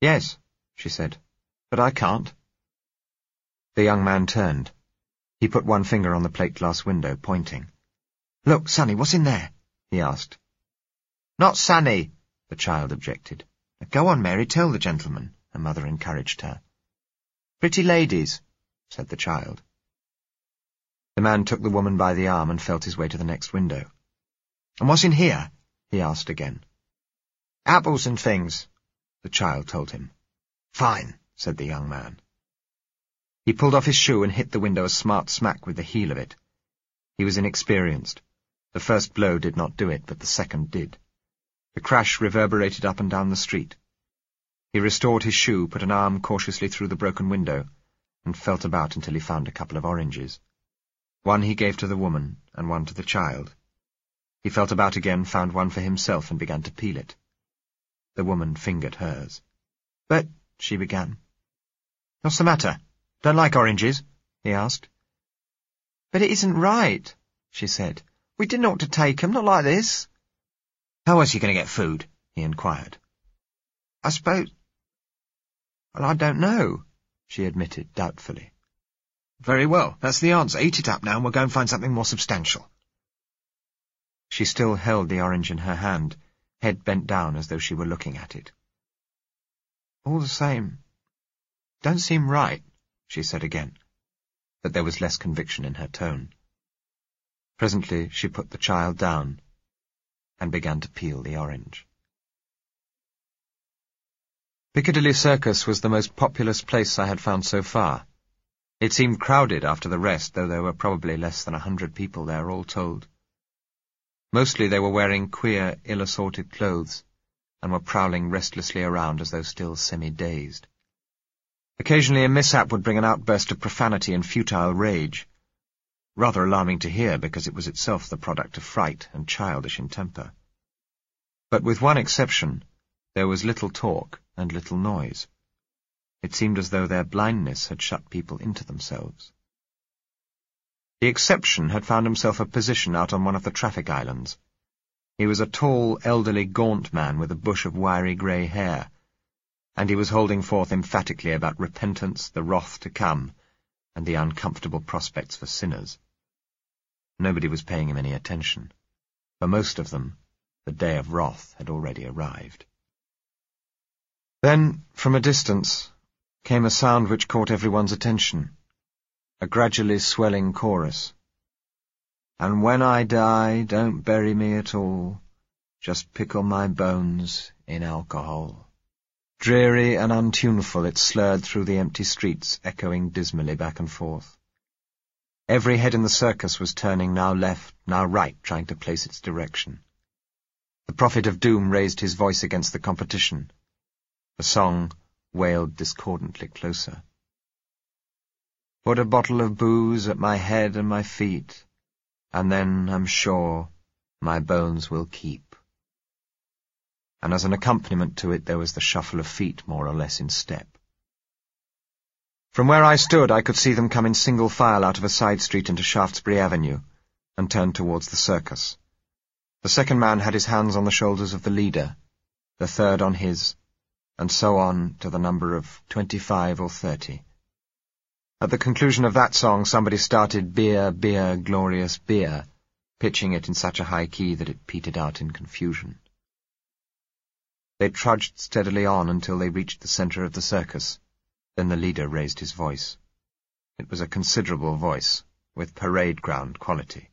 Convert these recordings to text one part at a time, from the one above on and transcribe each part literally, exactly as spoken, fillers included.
"Yes," she said, "but I can't." The young man turned. He put one finger on the plate-glass window, pointing. "Look, Sonny, what's in there?" he asked. "Not Sonny," the child objected. "Go on, Mary, tell the gentleman," her mother encouraged her. "Pretty ladies," said the child. The man took the woman by the arm and felt his way to the next window. "And what's in here?" he asked again. "Apples and things," the child told him. "Fine," said the young man. He pulled off his shoe and hit the window a smart smack with the heel of it. He was inexperienced. The first blow did not do it, but the second did. The crash reverberated up and down the street. He restored his shoe, put an arm cautiously through the broken window, and felt about until he found a couple of oranges. One he gave to the woman, and one to the child. He felt about again, found one for himself, and began to peel it. The woman fingered hers. "But—" she began. "What's the matter? Don't like oranges?" he asked. "But it isn't right," she said. "We didn't ought to take 'em, not like this." "How else are you going to get food?" he inquired. "I suppose—" "Well, I don't know," she admitted doubtfully. "Very well, that's the answer. Eat it up now, and we'll go and find something more substantial." She still held the orange in her hand, head bent down as though she were looking at it. "All the same, don't seem right," she said again, but there was less conviction in her tone. Presently she put the child down and began to peel the orange. Piccadilly Circus was the most populous place I had found so far. It seemed crowded after the rest, though there were probably less than a hundred people there, all told. Mostly they were wearing queer, ill-assorted clothes, and were prowling restlessly around as though still semi-dazed. Occasionally a mishap would bring an outburst of profanity and futile rage, rather alarming to hear because it was itself the product of fright and childish in temper. But with one exception, there was little talk and little noise. It seemed as though their blindness had shut people into themselves. The exception had found himself a position out on one of the traffic islands. He was a tall, elderly, gaunt man with a bush of wiry grey hair, and he was holding forth emphatically about repentance, the wrath to come, and the uncomfortable prospects for sinners. Nobody was paying him any attention. For most of them, the day of wrath had already arrived. Then, from a distance, came a sound which caught everyone's attention, a gradually swelling chorus. "And when I die, don't bury me at all, just pickle my bones in alcohol." Dreary and untuneful it slurred through the empty streets, echoing dismally back and forth. Every head in the circus was turning now left, now right, trying to place its direction. The prophet of doom raised his voice against the competition. The song wailed discordantly closer. "Put a bottle of booze at my head and my feet, and then, I'm sure, my bones will keep." And as an accompaniment to it there was the shuffle of feet more or less in step. From where I stood I could see them come in single file out of a side street into Shaftesbury Avenue, and turn towards the circus. The second man had his hands on the shoulders of the leader, the third on his, and so on to the number of twenty-five or thirty. At the conclusion of that song somebody started "Beer, beer, glorious beer," pitching it in such a high key that it petered out in confusion. They trudged steadily on until they reached the centre of the circus. Then the leader raised his voice. It was a considerable voice, with parade-ground quality.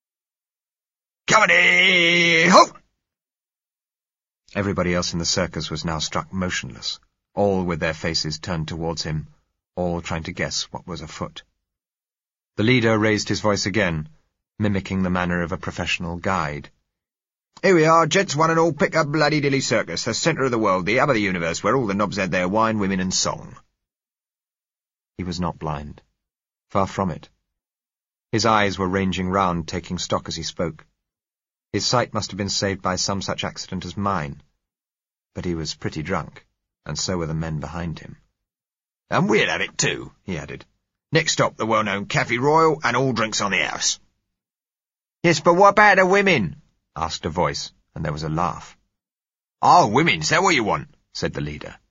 "Company, ho!" Everybody else in the circus was now struck motionless, all with their faces turned towards him, all trying to guess what was afoot. The leader raised his voice again, mimicking the manner of a professional guide. "Here we are, gents one and all, pick up bloody-dilly circus, the centre of the world, the hub of the universe, where all the knobs had their wine, women, and song." He was not blind. Far from it. His eyes were ranging round, taking stock as he spoke. His sight must have been saved by some such accident as mine. But he was pretty drunk, and so were the men behind him. "And we'll have it too," he added. "Next stop, the well-known Café Royal, and all drinks on the house." "Yes, but what about the women?" asked a voice, and there was a laugh. "Oh, women, is that what you want?" said the leader.